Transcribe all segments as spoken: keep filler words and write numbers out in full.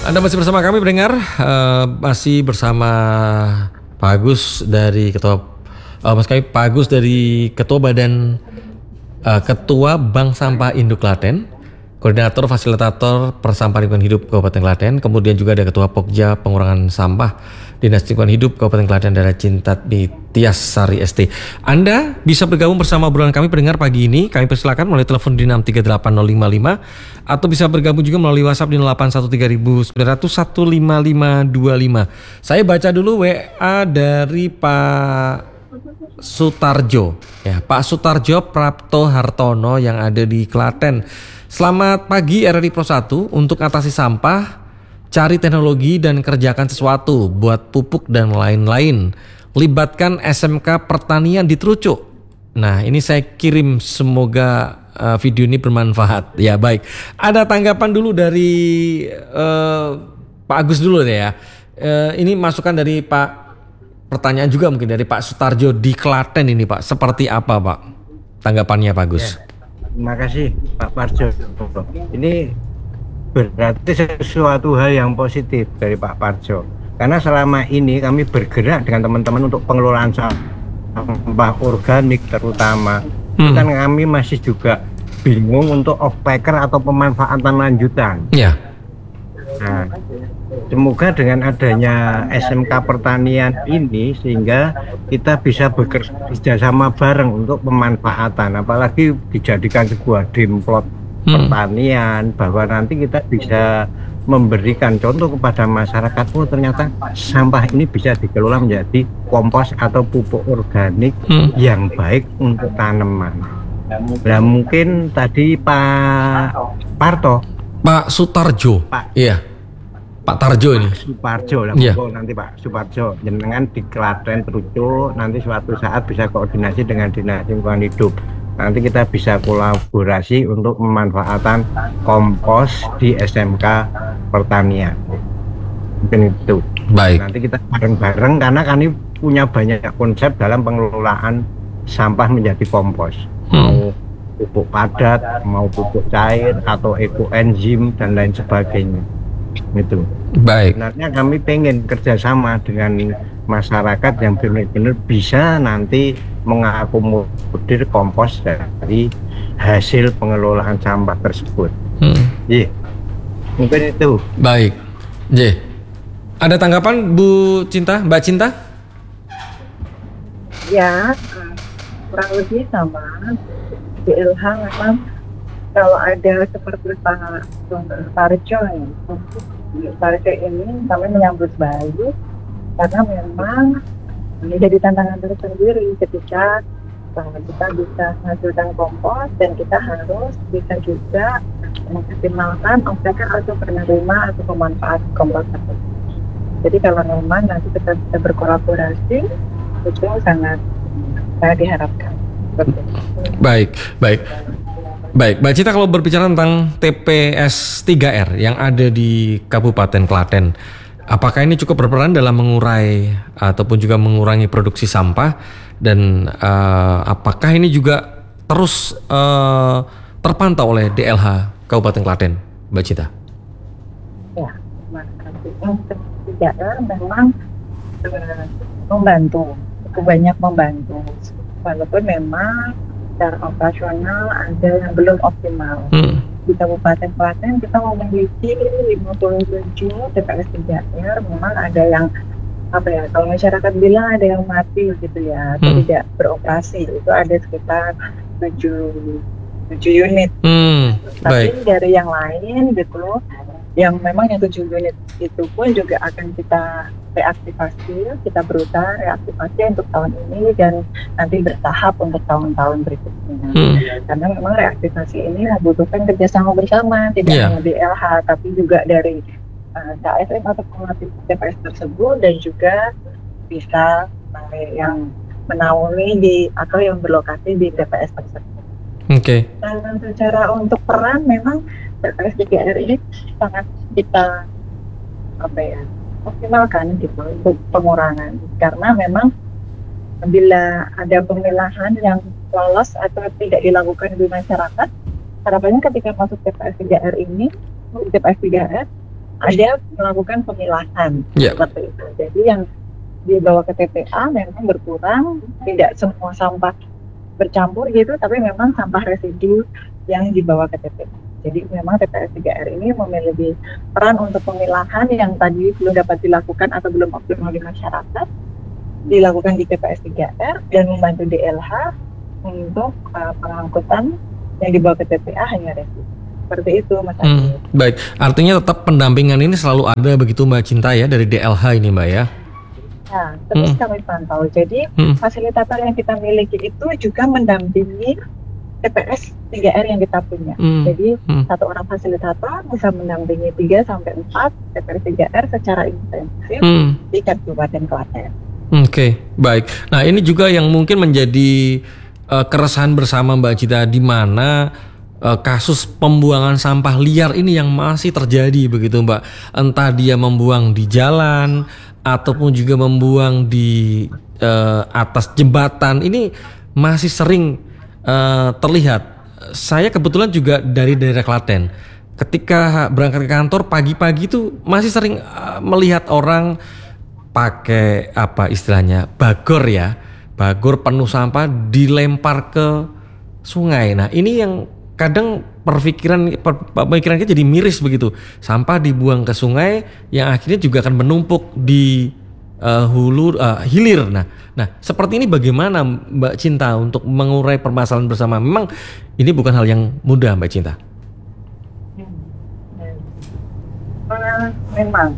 Anda masih bersama kami pendengar, uh, masih bersama Pak Agus dari Ketua, uh, Mas kami Pak Agus dari Ketua Badan, uh, Ketua Bank Sampah Induk Klaten, Koordinator Fasilitator Persampahan Lingkungan Hidup Kabupaten Klaten, kemudian juga ada Ketua Pokja Pengurangan Sampah Dinas Lingkungan Hidup Kabupaten Klaten, Dara Cintat di Tias Sari S T. Anda bisa bergabung bersama obrolan kami pendengar pagi ini. Kami persilakan melalui telepon di enam tiga delapan nol lima lima atau bisa bergabung juga melalui WhatsApp di nol delapan satu tiga sembilan nol nol satu lima lima dua lima. Saya baca dulu W A dari Pak Sutarjo. Ya, Pak Sutarjo Prapto Hartono yang ada di Klaten. Selamat pagi R R I Pro satu, untuk atasi sampah, cari teknologi dan kerjakan sesuatu buat pupuk dan lain-lain. Libatkan S M K Pertanian di Trucuk. Nah, ini saya kirim, semoga uh, video ini bermanfaat. Ya, baik. Ada tanggapan dulu dari uh, Pak Agus dulu deh ya. Uh, ini masukan dari Pak, pertanyaan juga mungkin dari Pak Sutarjo di Klaten ini Pak. Seperti apa Pak tanggapannya Pak Agus? Ya, terima kasih Pak Parjo. Ini berarti sesuatu hal yang positif dari Pak Parjo. Karena selama ini kami bergerak dengan teman-teman untuk pengelolaan sampah organik terutama. Hmm. Kan kami masih juga bingung untuk off-packer atau pemanfaatan lanjutan. Ya. Nah, semoga dengan adanya S M K Pertanian ini sehingga kita bisa bekerja sama bareng untuk pemanfaatan, apalagi dijadikan sebuah dimplot hmm. pertanian, bahwa nanti kita bisa memberikan contoh kepada masyarakat, oh ternyata sampah ini bisa dikelola menjadi kompos atau pupuk organik hmm. yang baik untuk tanaman. Nah, mungkin tadi Pak Parto, Pak Sutarjo, Pak, iya, Pak Tarjo ini. Pak Suparjo lah, yeah. Nanti Pak Suparjo, jenengan di Klaten Trucuk, nanti suatu saat bisa koordinasi dengan Dinas Lingkungan Hidup. Nanti kita bisa kolaborasi untuk pemanfaatan kompos di S M K Pertanian. Mungkin itu. Baik. Nanti kita bareng-bareng karena kami punya banyak konsep dalam pengelolaan sampah menjadi kompos. Hmm. Mau pupuk padat, mau pupuk cair atau ekoenzim dan lain sebagainya. Itu. Baik. Sebenarnya kami pengen kerjasama dengan masyarakat yang benar-benar bisa nanti mengakomodir kompos dari hasil pengelolaan sampah tersebut. Hmm. Iya, mungkin itu. Baik. J. Ada tanggapan Bu Cinta, Mbak Cinta? Ya, kurang lebih sama. D L H memang kalau ada seperti Pak Parjo ya, Parjo ini kami menyambut baik karena memang ini jadi tantangan tersendiri ketika uh, kita bisa menghasilkan kompos dan kita harus bisa juga mengoptimalkan off-taker atau penerima atau pemanfaat kompos tersebut. Jadi kalau memang nanti kita bisa berkolaborasi, itu sangat uh, diharapkan. Baik, baik. Baik, Mbak Cita, kalau berbicara tentang T P S tiga R yang ada di Kabupaten Klaten, apakah ini cukup berperan dalam mengurai ataupun juga mengurangi produksi sampah, dan uh, apakah ini juga terus uh, terpantau oleh D L H Kabupaten Klaten, Mbak Cita? Ya, untuk tiga R memang uh, membantu, cukup banyak membantu, walaupun memang secara operasional ada yang belum optimal. Hmm. Di Kabupaten Klaten kita memiliki lima puluh tujuh T P S tiga R, memang ada yang apa ya, kalau masyarakat bilang ada yang mati gitu ya, atau hmm. tidak beroperasi, itu ada sekitar tujuh unit. Hmm. Tapi baik. Dari yang lain gitu, yang memang yang tujuh unit itu pun juga akan kita reaktivasi, kita berusaha reaktivasi untuk tahun ini dan nanti bertahap untuk tahun-tahun berikutnya. Hmm. Karena memang reaktivasi ini membutuhkan kerjasama bersama, tidak yeah. hanya D L H, tapi juga dari uh, K S M atau pengelola T P S tersebut, dan juga bisa uh, yang menaungi di atau yang berlokasi di T P S tersebut. Oke. Okay. Dan secara untuk peran memang T P S tiga R ini sangat kita apa ya, optimalkan gitu untuk pengurangan, karena memang bila ada pemilahan yang lolos atau tidak dilakukan di masyarakat, harapannya ketika masuk T P S tiga R ini, T P S tiga R ada melakukan pemilahan Ya. seperti itu. Jadi yang dibawa ke T P A memang berkurang, tidak semua sampah bercampur gitu, tapi memang sampah residu yang dibawa ke T P A. Jadi memang T P S tiga R ini memiliki peran untuk pemilahan yang tadi belum dapat dilakukan atau belum optimal di masyarakat, dilakukan di T P S tiga R dan membantu D L H untuk uh, pengangkutan yang dibawa ke T P A hanya residu. Seperti itu, Mas Adi. Hmm, baik, artinya tetap pendampingan ini selalu ada begitu Mbak Cinta ya dari D L H ini Mbak ya? Nah, terus Hmm. kami pantau. Jadi Hmm. fasilitator yang kita miliki itu juga mendampingi T P S tiga R yang kita punya. Hmm. Jadi Hmm. satu orang fasilitator bisa mendampingi tiga sampai empat T P S tiga R secara intensif Hmm. di Kabupaten Klaten. Oke, baik. Nah ini juga yang mungkin menjadi uh, keresahan bersama Mbak Cinta, di mana uh, kasus pembuangan sampah liar ini yang masih terjadi begitu Mbak. Entah dia membuang di jalan ataupun juga membuang di uh, atas jembatan, ini masih sering uh, terlihat. Saya kebetulan juga dari daerah Klaten. Ketika berangkat ke kantor pagi-pagi itu masih sering uh, melihat orang pakai apa istilahnya bagor ya, bagor penuh sampah dilempar ke sungai. Nah ini yang kadang perpikiran per- pemikiran kita jadi miris begitu, sampah dibuang ke sungai yang akhirnya juga akan menumpuk di uh, hulu uh, hilir. Nah, nah seperti ini bagaimana Mbak Cinta untuk mengurai permasalahan bersama? Memang ini bukan hal yang mudah Mbak Cinta. Uh, memang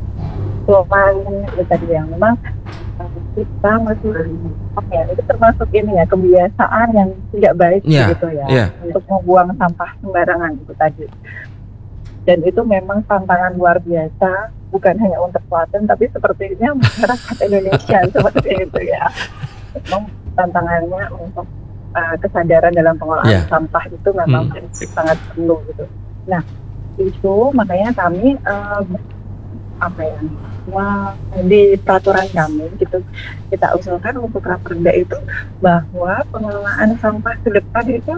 selain itu tadi yang memang uh, kita masih oke ya, itu termasuk ini ya kebiasaan yang tidak baik Ya, gitu ya ya. untuk membuang sampah sembarangan itu tadi. Dan itu memang tantangan luar biasa, bukan hanya untuk Klaten tapi sepertinya masyarakat Indonesia seperti itu ya. Memang tantangannya untuk uh, kesadaran dalam pengolahan Ya. sampah itu memang Hmm. sangat perlu gitu. Nah itu makanya kami uh, apa ya wah, di peraturan kami gitu kita usulkan untuk Raperda itu bahwa pengelolaan sampah ke depan itu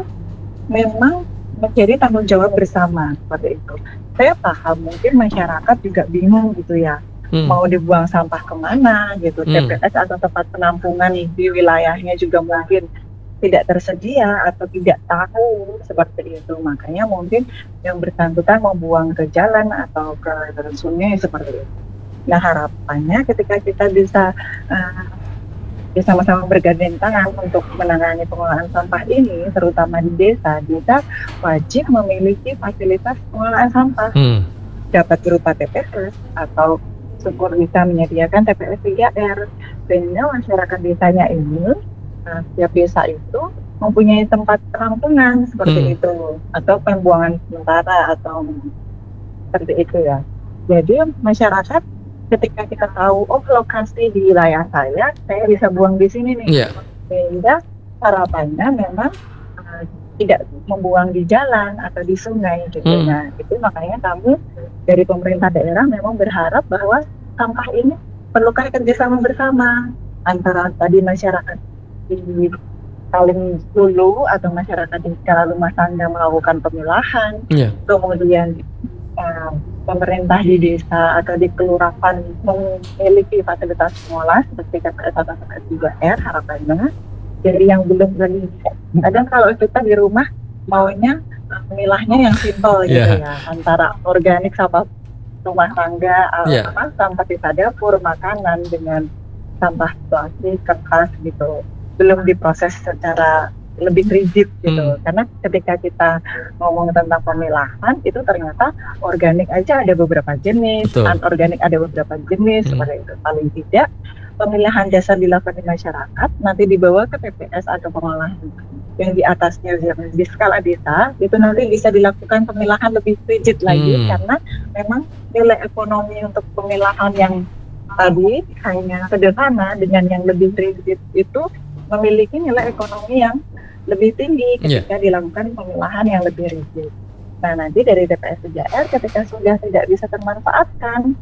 memang menjadi tanggung jawab bersama seperti itu. Saya paham mungkin masyarakat juga bingung gitu ya, Hmm. mau dibuang sampah kemana gitu. Hmm. T P S atau tempat penampungan di wilayahnya juga mungkin tidak tersedia atau tidak tahu seperti itu. Makanya mungkin yang bersangkutan membuang ke jalan atau ke sungai seperti itu. Nah harapannya ketika kita bisa uh, bersama-sama bergandeng tangan untuk menangani pengelolaan sampah ini, terutama di desa, desa wajib memiliki fasilitas pengelolaan sampah, Hmm. dapat berupa T P S atau syukur bisa menyediakan T P S tiga R, sehingga masyarakat desanya ini, nah, setiap desa itu mempunyai tempat penampungan seperti Hmm. itu, atau pembuangan sementara atau seperti itu ya. Jadi masyarakat ketika kita tahu, oh lokasi di wilayah saya, saya bisa buang di sini nih, Iya. sehingga harapannya memang uh, tidak membuang di jalan atau di sungai gitu. Hmm. Nah itu makanya kami dari pemerintah daerah memang berharap bahwa sampah ini perlukan kerjasama bersama antara tadi masyarakat di Kaling Hulu atau masyarakat di skala rumah tangga melakukan pemilahan, Iya. kemudian uh, pemerintah di desa atau di kelurahan memiliki fasilitas pengolah seperti T P S atau T P S tiga R harapannya. Jadi yang belum lagi, kadang kalau kita di rumah maunya uh, memilahnya yang simpel gitu Yeah. ya, antara organik sampah rumah tangga, uh, Yeah. apa, sampah sisa dapur, makanan dengan sampah plastik, kertas gitu, belum diproses secara lebih rigid gitu. Hmm. Karena ketika kita ngomong tentang pemilahan itu ternyata organik aja ada beberapa jenis, Betul. anorganik ada beberapa jenis, Hmm. seperti itu. Paling tidak pemilahan dasar dilakukan di masyarakat, nanti dibawa ke T P S atau pengolahan yang di atasnya yang di skala desa, itu nanti bisa dilakukan pemilahan lebih rigid lagi, Hmm. karena memang nilai ekonomi untuk pemilahan yang tadi hanya sederhana dengan yang lebih rigid itu memiliki nilai ekonomi yang lebih tinggi ketika dilakukan pemilahan yang lebih rigid. Nah nanti dari T P S tiga R ketika sudah tidak bisa termanfaatkan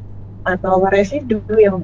atau residu yang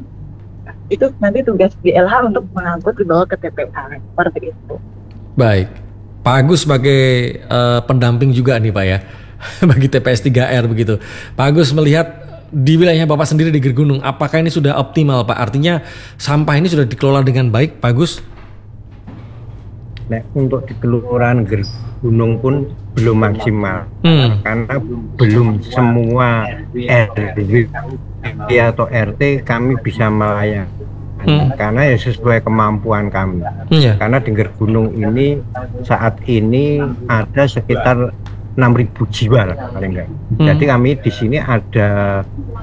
itu nanti tugas D L H untuk mengangkut dibawa ke T P A seperti itu. Baik, Pak Agus sebagai uh, pendamping juga nih Pak ya. bagi T P S tiga R begitu. Pak Agus melihat di wilayahnya Bapak sendiri di Gergunung, apakah ini sudah optimal Pak? Artinya sampah ini sudah dikelola dengan baik Pak Agus? Nah, untuk di Kelurahan Gergunung pun belum maksimal, Hmm. karena belum semua R W atau R T kami bisa melayani. Hmm. Karena ya sesuai kemampuan kami. Iya. Karena di Gergunung ini saat ini ada sekitar enam ribu jiwa lah paling enggak. Hmm. Jadi kami di sini ada